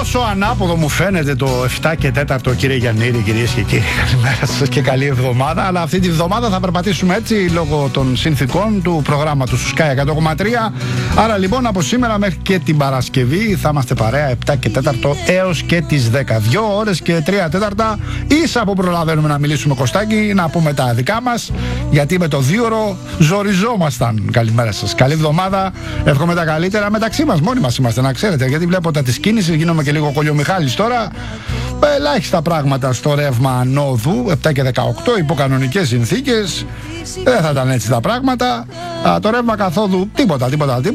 Τόσο ανάποδο μου φαίνεται το 7 και 4, κύριε Γιαννήρη, κυρίες και κύριοι. Καλημέρα σας και καλή εβδομάδα. Αλλά αυτή τη βδομάδα θα περπατήσουμε έτσι λόγω των συνθηκών του προγράμματος του Sky 100,3. Άρα λοιπόν από σήμερα μέχρι και την Παρασκευή θα είμαστε παρέα 7 και 4 έως και τις 10. 2 ώρες και 3 τέταρτα. Ίσα που προλαβαίνουμε να μιλήσουμε, Κωστάκη, να πούμε τα δικά μας. Γιατί με το 2ωρο ζοριζόμασταν. Καλημέρα σας. Καλή εβδομάδα. Εύχομαι τα καλύτερα μεταξύ μας. Μόνοι μας είμαστε, να ξέρετε. Γιατί βλέπω τα της κίνησης. Γίνομαι και λίγο κολλιομιχάλης τώρα. Ελάχιστα πράγματα στο ρεύμα ανόδου. 7 και 18 υπό κανονικές συνθήκες. Δεν θα ήταν έτσι τα πράγματα. Το ρεύμα καθόδου τίποτα.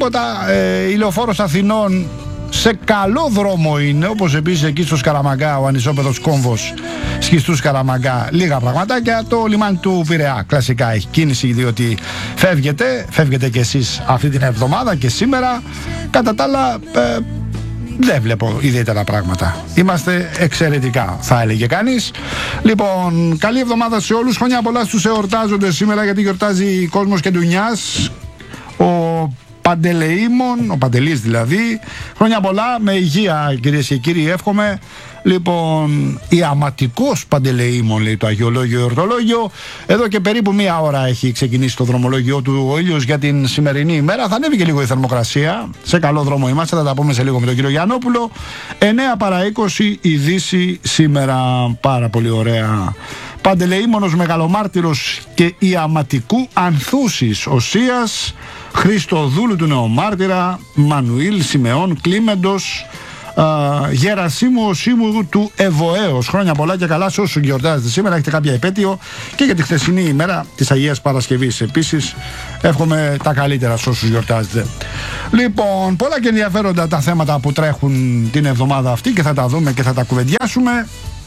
Η λεωφόρος Αθηνών σε καλό δρόμο είναι, όπως επίσης εκεί στο Σκαραμαγκά, ο ανισόπεδος κόμβος Σχιστού Σκαραμαγκά, λίγα πραγματάκια. Το λιμάνι του Πειραιά κλασικά έχει κίνηση, διότι φεύγετε κι εσείς αυτή την εβδομάδα και σήμερα. Κατά τα άλλα δεν βλέπω ιδιαίτερα πράγματα. Είμαστε εξαιρετικά, θα έλεγε κανείς. Λοιπόν, καλή εβδομάδα σε όλους. Χρόνια πολλά στους εορτάζοντες σήμερα, γιατί γιορτάζει κόσμος και ντουνιάς. Ο Παντελεήμων, ο Παντελής δηλαδή. Χρόνια πολλά, με υγεία κυρίες και κύριοι, εύχομαι. Λοιπόν, ιαματικός Παντελεήμων, λέει το Αγιολόγιο Εορτολόγιο. Εδώ και περίπου μία ώρα έχει ξεκινήσει το δρομολόγιο του ο ήλιος για την σημερινή ημέρα. Θα ανέβει και λίγο η θερμοκρασία. Σε καλό δρόμο είμαστε, θα τα πούμε σε λίγο με τον κύριο Γιαννόπουλο. 9 παρά 20 η Δύση σήμερα. Πάρα πολύ ωραία. Παντελεήμονος μεγαλομάρτυρος και ιαματικού ανθούσης Οσίας, Χριστοδούλου του Νεομάρτυρα, Μανουήλ Σιμεών Κλίμεντος, Γερασίμου Οσίμου του Ευωέως. Χρόνια πολλά και καλά σε όσους γιορτάζετε σήμερα. Έχετε κάποια επέτειο και για τη χθεσινή ημέρα της Αγίας Παρασκευής. Επίσης εύχομαι τα καλύτερα σε όσους γιορτάζετε. Λοιπόν, πολλά και ενδιαφέροντα τα θέματα που τρέχουν την εβδομάδα αυτή και θα τα δούμε και θα τα κουβεντιάσουμε.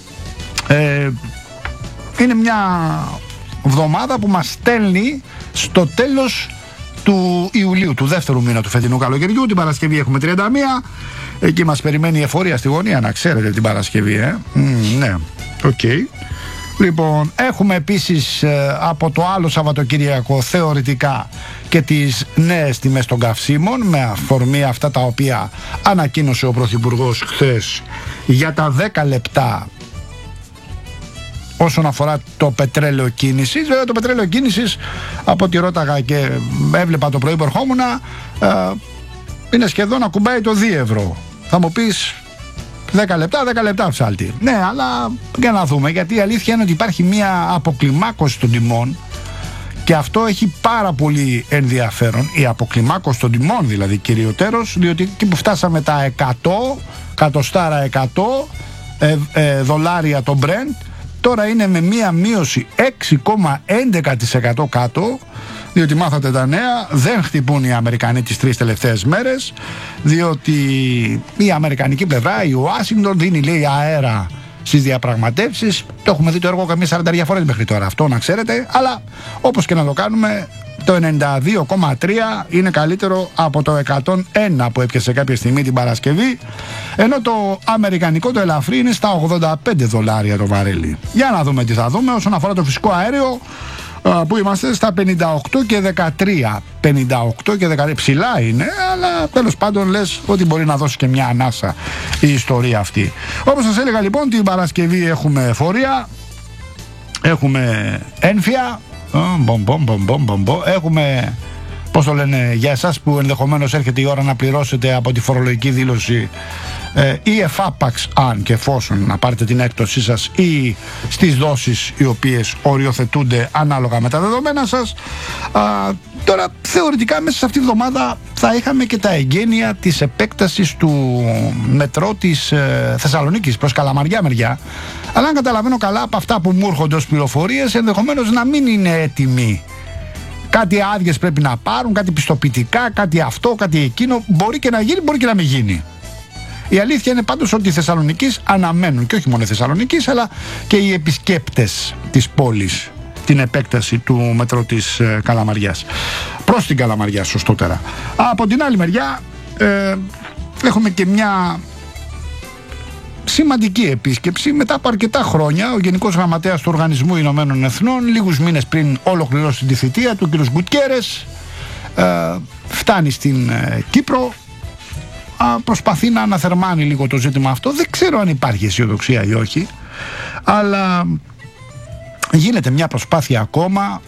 Είναι μια εβδομάδα που μας στέλνει στο τέλος του Ιουλίου, του δεύτερου μήνα του φετινού καλοκαιριού. Την Παρασκευή έχουμε 31. Εκεί μας περιμένει η εφορία στη γωνία, να ξέρετε, την Παρασκευή, ναι, οκ. Λοιπόν, έχουμε επίσης από το άλλο Σαββατοκύριακο θεωρητικά και τις νέες τιμές των καυσίμων, με αφορμή αυτά τα οποία ανακοίνωσε ο Πρωθυπουργός χθες για τα 10 λεπτά όσον αφορά το πετρέλαιο κίνησης. Βέβαια το πετρέλαιο κίνησης, από ό,τι ρώταγα και έβλεπα το πρωί που ερχόμουν, είναι σχεδόν να κουμπάει το 2 ευρώ. Θα μου πεις 10 λεπτά ψάλτη. Ναι, αλλά για να δούμε, γιατί η αλήθεια είναι ότι υπάρχει μια αποκλιμάκωση των τιμών και αυτό έχει πάρα πολύ ενδιαφέρον. Η αποκλιμάκωση των τιμών δηλαδή κυριωτέρως, διότι εκεί που φτάσαμε τα 100 δολάρια το Brent, τώρα είναι με μία μείωση 6,11% κάτω, διότι μάθατε τα νέα, δεν χτυπούν οι Αμερικανοί τις 3 τελευταίες μέρες, διότι η αμερικανική πλευρά, η Ουάσιγκτον, δίνει, λέει, αέρα στις διαπραγματεύσεις. Το έχουμε δει το έργο καμία 40 φορές μέχρι τώρα, αυτό να ξέρετε, αλλά όπως και να το κάνουμε, το 92,3 είναι καλύτερο από το 101 που έπιασε κάποια στιγμή την Παρασκευή, ενώ το αμερικανικό το ελαφρύ είναι στα 85 δολάρια το βαρέλι. Για να δούμε τι θα δούμε όσον αφορά το φυσικό αέριο, που είμαστε στα 58 και 13. 58 και 13 ψηλά είναι, αλλά τέλος πάντων λες ότι μπορεί να δώσει και μια ανάσα η ιστορία αυτή. Όπως σας έλεγα λοιπόν, την Παρασκευή έχουμε εφορία, έχουμε ένφια, έχουμε, πώς το λένε, για εσάς που ενδεχομένως έρχεται η ώρα να πληρώσετε από τη φορολογική δήλωση ή εφάπαξ, αν και εφόσον να πάρετε την έκπτωσή σας, ή στις δόσεις οι οποίες οριοθετούνται ανάλογα με τα δεδομένα σας. Τώρα θεωρητικά μέσα σε αυτή τη εβδομάδα θα είχαμε και τα εγγένεια της επέκτασης του μετρό της Θεσσαλονίκης προς Καλαμαριά μεριά, αλλά αν καταλαβαίνω καλά από αυτά που μου έρχονται ως πληροφορίες, ενδεχομένως να μην είναι έτοιμοι. Κάτι άδειες πρέπει να πάρουν, κάτι πιστοποιητικά, κάτι αυτό, κάτι εκείνο. Μπορεί και να γίνει, μπορεί και να μην γίνει. Η αλήθεια είναι πάντως ότι οι Θεσσαλονικείς αναμένουν, και όχι μόνο οι Θεσσαλονικείς, αλλά και οι επισκέπτες της πόλης, την επέκταση του μετρό της Καλαμαριάς. Προς την Καλαμαριά, σωστότερα. Από την άλλη μεριά έχουμε και μια σημαντική επίσκεψη μετά από αρκετά χρόνια. Ο Γενικός Γραμματέας του Οργανισμού Ηνωμένων Εθνών, λίγους μήνες πριν ολοκληρώσει τη θητεία του, κ. Γκουτιέρες, φτάνει στην Κύπρο. προσπαθεί να αναθερμάνει λίγο το ζήτημα αυτό. Δεν ξέρω αν υπάρχει αισιοδοξία ή όχι, αλλά γίνεται μια προσπάθεια ακόμα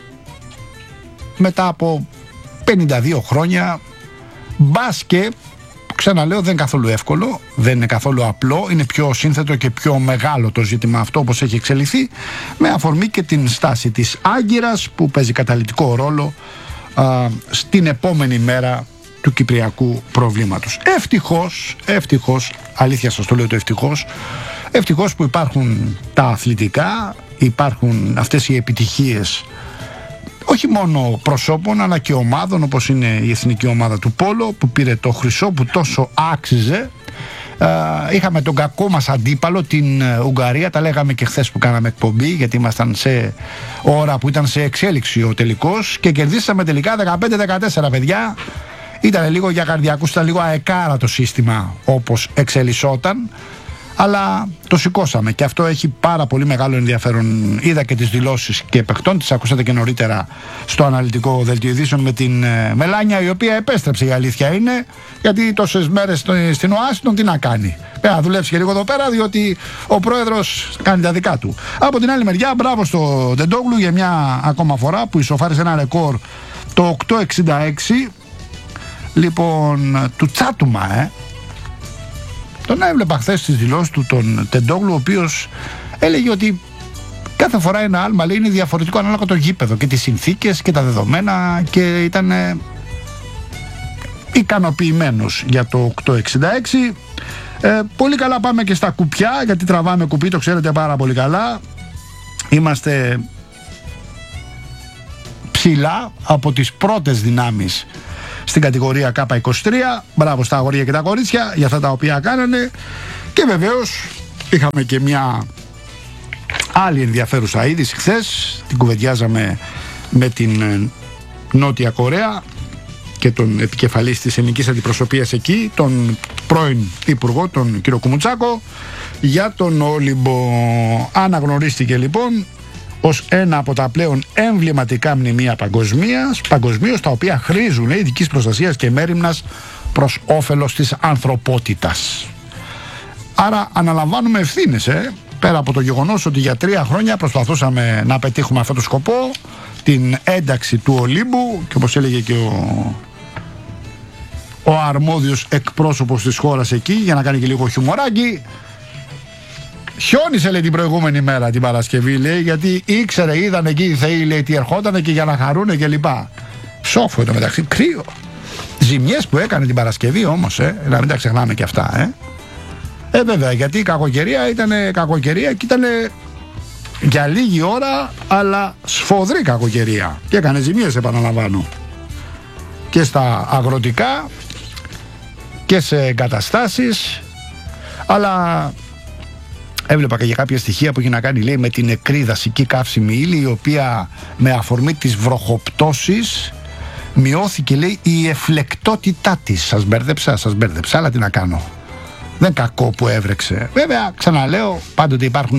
μετά από 52 χρόνια, μπας και, ξαναλέω, δεν είναι καθόλου εύκολο, δεν είναι καθόλου απλό, είναι πιο σύνθετο και πιο μεγάλο το ζήτημα αυτό όπως έχει εξελιχθεί, με αφορμή και την στάση της Άγκυρας που παίζει καταλυτικό ρόλο στην επόμενη μέρα του κυπριακού προβλήματος. Ευτυχώς, αλήθεια σας το λέω το ευτυχώς που υπάρχουν τα αθλητικά, υπάρχουν αυτές οι επιτυχίες όχι μόνο προσώπων αλλά και ομάδων, όπως είναι η εθνική ομάδα του Πόλο που πήρε το χρυσό που τόσο άξιζε. Είχαμε τον κακό μας αντίπαλο, την Ουγγαρία, τα λέγαμε και χθες που κάναμε εκπομπή, γιατί ήμασταν σε ώρα που ήταν σε εξέλιξη ο τελικός και κερδίσαμε τελικά 15-14, παιδιά. Ήταν λίγο για καρδιακούς, ήταν λίγο αεκάρα το σύστημα όπως εξελισσόταν, αλλά το σηκώσαμε και αυτό έχει πάρα πολύ μεγάλο ενδιαφέρον. Είδα και τις δηλώσεις και παιχτών, τις ακούσατε και νωρίτερα στο αναλυτικό δελτίο ειδήσεων με την Μελάνια, η οποία επέστρεψε, η αλήθεια είναι, γιατί τόσες μέρες στην Ουάσιγκτον τι να κάνει. Πρέπει να δουλέψει και λίγο εδώ πέρα, διότι ο πρόεδρος κάνει τα δικά του. Από την άλλη μεριά, μπράβο στο Ντεντόγλου για μια ακόμα φορά που ισοφάρισε ένα ρεκόρ το 8-66. Λοιπόν, του Τσάτουμα, τον έβλεπα χθες στις δηλώσεις του τον Τεντόγλου, ο οποίος έλεγε ότι κάθε φορά ένα άλμα, λέει, είναι διαφορετικό ανάλογα το γήπεδο και τις συνθήκες και τα δεδομένα, και ήταν ικανοποιημένος για το 866. Πολύ καλά πάμε και στα κουπιά, γιατί τραβάμε κουπί, το ξέρετε πάρα πολύ καλά. Είμαστε ψηλά από τις πρώτες δυνάμεις στην κατηγορία K23. Μπράβο στα αγόρια και τα κορίτσια για αυτά τα οποία κάνανε. Και βεβαίως είχαμε και μια άλλη ενδιαφέρουσα είδηση χθες. Την κουβεντιάζαμε με την Νότια Κορέα και τον επικεφαλής της ελληνικής αντιπροσωπείας εκεί, τον πρώην υπουργό, τον κύριο Κουμουτσάκο, για τον Όλυμπο. Αναγνωρίστηκε λοιπόν ως ένα από τα πλέον εμβληματικά μνημεία παγκοσμίως, τα οποία χρήζουν ειδικής προστασίας και μέριμνας προς όφελος της ανθρωπότητας. Άρα αναλαμβάνουμε ευθύνες, πέρα από το γεγονός ότι για 3 χρόνια προσπαθούσαμε να πετύχουμε αυτό το σκοπό, την ένταξη του Ολύμπου, και όπως έλεγε και ο αρμόδιος εκπρόσωπος της χώρας εκεί, για να κάνει και λίγο χιουμοράκι, χιόνισε, λέει, την προηγούμενη μέρα την Παρασκευή, λέει, γιατί ήξερε, είδαν εκεί οι θεοί, λέει, τι ερχότανε και για να χαρούνε και λοιπά. Σόφο το μεταξύ, κρύο. Ζημιές που έκανε την Παρασκευή όμως, να μην τα ξεχνάμε και αυτά, βέβαια, γιατί η κακοκαιρία ήταν κακοκαιρία και ήταν για λίγη ώρα, αλλά σφοδρή κακοκαιρία. Και έκανε ζημιές, επαναλαμβάνω, και στα αγροτικά και σε εγκαταστάσεις, αλλά έβλεπα και για κάποια στοιχεία που είχε να κάνει, λέει, με την νεκρή δασική καύσιμη ύλη, η οποία με αφορμή της βροχοπτώσης μειώθηκε, λέει, η εφλεκτότητά της. Σας μπέρδεψα, αλλά τι να κάνω. Δεν κακό που έβρεξε. Βέβαια, ξαναλέω, πάντοτε υπάρχουν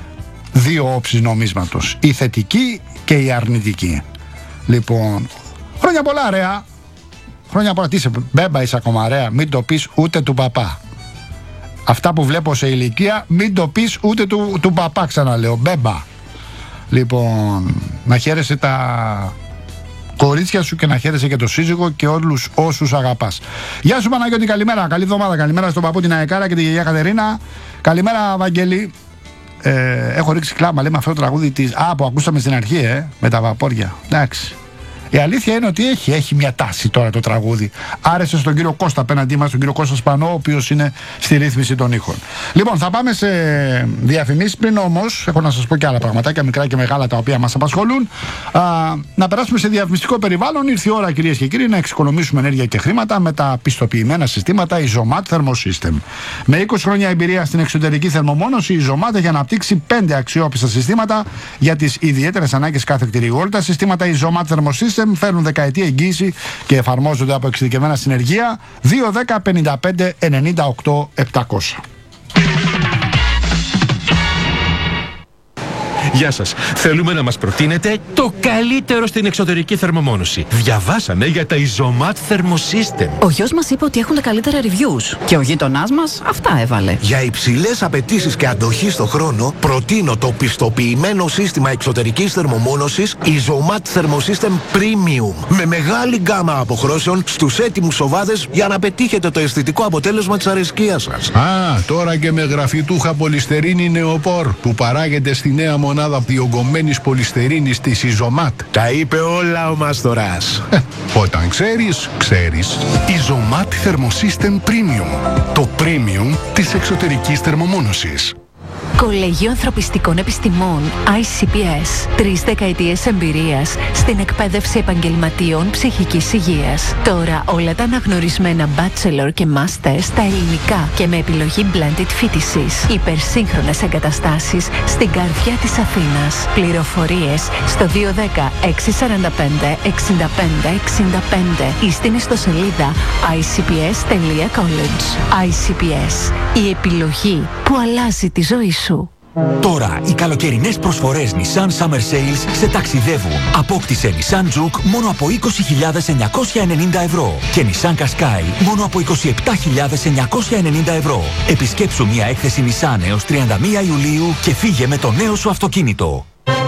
2 όψεις νομίσματος, η θετική και η αρνητική. Λοιπόν, χρόνια πολλά, ρέα. Χρόνια πολλά. Τι είσαι, μπέμπα είσαι ακόμα, ρέα. Μην το πεις ούτε του παπά. Αυτά που βλέπω σε ηλικία, μην το πεις ούτε του παπά, ξαναλέω, μπέμπα. Λοιπόν, να χαίρεσαι τα κορίτσια σου και να χαίρεσαι και το σύζυγο και όλους όσους αγαπάς. Γεια σου Παναγιώτη, καλημέρα, καλή εβδομάδα, καλημέρα στον παππού την Αεκάρα και τη γιαγιά Κατερίνα. Καλημέρα Βαγγέλη. Έχω ρίξει κλάμα, λέμε, αυτό το τραγούδι της, που ακούσαμε στην αρχή, με τα βαπόρια. Εντάξει. Η αλήθεια είναι ότι έχει μια τάση τώρα το τραγούδι. Άρεσε στον κύριο Κώστα απέναντί μας, τον κύριο Κώστα Σπανό, ο οποίος είναι στη ρύθμιση των ήχων. Λοιπόν, θα πάμε σε διαφημίσεις. Πριν όμως, έχω να σας πω και άλλα πραγματάκια, μικρά και μεγάλα, τα οποία μας απασχολούν. Να περάσουμε σε διαφημιστικό περιβάλλον. Ήρθε η ώρα, κυρίες και κύριοι, να εξοικονομήσουμε ενέργεια και χρήματα με τα πιστοποιημένα συστήματα Isomat Thermosystem. Με 20 χρόνια εμπειρία στην εξωτερική θερμομόνωση, η Isomat έχει αναπτύξει 5 αξιόπιστα συστήματα για τις ιδιαίτερες ανάγκες κάθε κτηρίου. Όλα τα συστήματα Isomat Thermosystem φέρνουν δεκαετία εγγύηση και εφαρμόζονται από εξειδικευμένα συνεργεία. 210 55 98 700. Γεια σας. Θέλουμε να μας προτείνετε το καλύτερο στην εξωτερική θερμομόνωση. Διαβάσαμε για τα Isomat Thermosystem. Ο γιος μας είπε ότι έχουν τα καλύτερα reviews. Και ο γείτονάς μας αυτά έβαλε. Για υψηλές απαιτήσεις και αντοχή στο χρόνο, προτείνω το πιστοποιημένο σύστημα εξωτερικής θερμομόνωσης Isomat Thermosystem Premium. Με μεγάλη γκάμα αποχρώσεων στους έτοιμους σοβάδες για να πετύχετε το αισθητικό αποτέλεσμα της αρεσκίας σας. Α, τώρα και με γραφιτούχα πολυστερίνη νεοπόρ που παράγεται στη νέα μονάδα διογκωμένης πολυστερίνης της Isomat. Τα είπε όλα ο Μάστορας. Όταν ξέρεις, ξέρεις. Isomat Thermosystem Premium. Το premium της εξωτερικής θερμομόνωσης. Κολέγιο Ανθρωπιστικών Επιστημών ICPS. 3 δεκαετίες εμπειρίας στην εκπαίδευση επαγγελματίων ψυχικής υγείας. Τώρα όλα τα αναγνωρισμένα bachelor και master στα ελληνικά και με επιλογή blended φοιτησής. Υπερσύγχρονες εγκαταστάσεις στην καρδιά της Αθήνας. Πληροφορίες στο 210 645 65 65 ή στην ιστοσελίδα icps.college. ICPS. Η επιλογή που αλλάζει τη ζωή σου. Τώρα οι καλοκαιρινές προσφορές Nissan Summer Sales σε ταξιδεύουν. Απόκτησε Nissan Juke μόνο από 20.990 ευρώ και Nissan Qashqai μόνο από 27.990 ευρώ. Επισκέψου μια έκθεση Nissan έως 31 Ιουλίου και φύγε με το νέο σου αυτοκίνητο.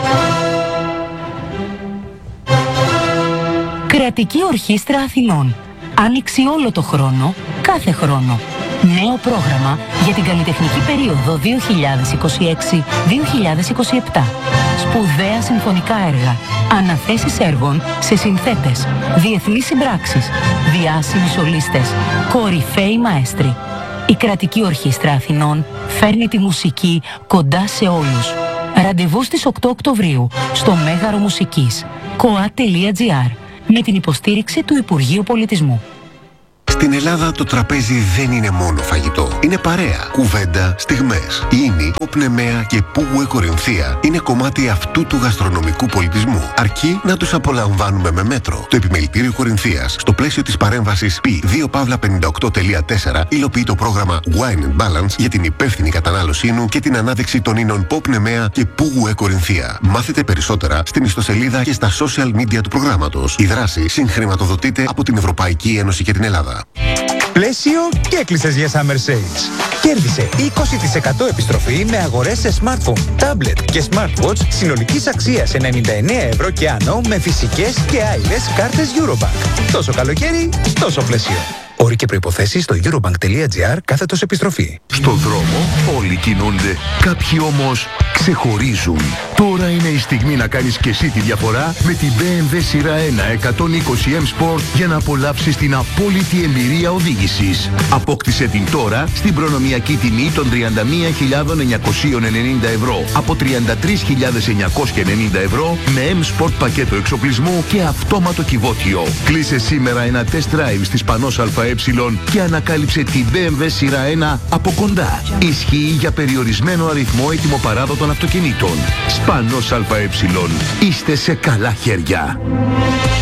Κρατική Ορχήστρα Αθηνών. Άνοιξη όλο το χρόνο, κάθε χρόνο. Νέο πρόγραμμα για την καλλιτεχνική περίοδο 2026-2027. Σπουδαία συμφωνικά έργα, αναθέσεις έργων σε συνθέτες, διεθνείς συμπράξεις, διάσημοι σολίστες, κορυφαίοι μαέστροι. Η Κρατική Ορχήστρα Αθηνών φέρνει τη μουσική κοντά σε όλους. Ραντεβού στις 8 Οκτωβρίου στο Μέγαρο Μουσικής, koa.gr, με την υποστήριξη του Υπουργείου Πολιτισμού. Στην Ελλάδα το τραπέζι δεν είναι μόνο φαγητό. Είναι παρέα, κουβέντα, στιγμές. Ίνι, Ποπνεμαία και Πούγουε Κορινθία είναι κομμάτι αυτού του γαστρονομικού πολιτισμού. Αρκεί να τους απολαμβάνουμε με μέτρο. Το Επιμελητήριο Κορινθίας, στο πλαίσιο της παρέμβασης P2Pavla58.4, υλοποιεί το πρόγραμμα Wine and Balance για την υπεύθυνη κατανάλωσή ίνου και την ανάδειξη των ίνων Ποπνεμαία και Πούγουε Κορινθία. Μάθετε περισσότερα στην ιστοσελίδα και στα social media του προγράμματος. Η δράση συγχρηματοδοτείται από την Ευρωπαϊκή Ένωση και την Ελλάδα. Πλαίσιο και έκλεισες για Summer Sales. Κέρδισε 20% επιστροφή με αγορές σε smartphone, tablet και smartwatch συνολικής αξίας 99 ευρώ και άνω με φυσικές και άειλες κάρτες Eurobank. Τόσο καλοκαίρι, τόσο πλαίσιο. Όροι και προϋποθέσεις στο eurobank.gr/επιστροφή. Στον δρόμο όλοι κινούνται, κάποιοι όμως ξεχωρίζουν. Τώρα είναι η στιγμή να κάνεις και εσύ τη διαφορά με την BMW σειρά 1 120M Sport για να απολαύσεις την απόλυτη εμπειρία οδήγησης. Απόκτησε την τώρα στην προνομιακή τιμή των 31.990 ευρώ από 33.990 ευρώ με M-Sport πακέτο εξοπλισμού και αυτόματο κυβότιο. Κλείσε σήμερα ένα test drive στις Πανός ΑΕ και ανακάλυψε την BMW σειρά 1 από κοντά. Ισχύει για περιορισμένο αριθμό ετοιμοπαράδοτων αυτοκινήτων. Σπανός ΑΕ. Είστε σε καλά χέρια.